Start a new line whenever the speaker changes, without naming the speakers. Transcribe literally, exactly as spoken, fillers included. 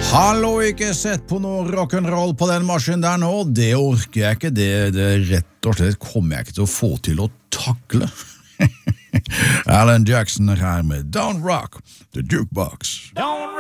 Hallo, ikke sett på noe rock'n'roll på den maskinen der nå, det orker jeg ikke, det, det rett og slett kommer jeg ikke til å få til å takle. Alan Jackson er her med Don't Rock, The Jukebox. Don't